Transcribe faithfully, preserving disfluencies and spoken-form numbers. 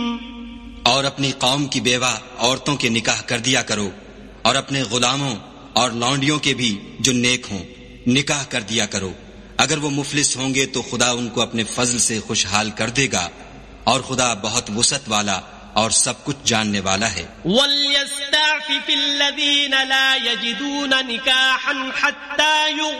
और अपनी कौम की बेवा औरतों के निकाह कर दिया करो और अपने गुलामों और लौंडियों के भी जो नेक हों निकाह कर दिया करो। अगर वो मुफलिस होंगे तो खुदा उनको अपने फजल से खुशहाल कर देगा और खुदा बहुत वुसअत वाला और सब कुछ जानने वाला है। वल्यस्तअफिफिल्लज़ीना ला यजिदून निकाहन हत्ता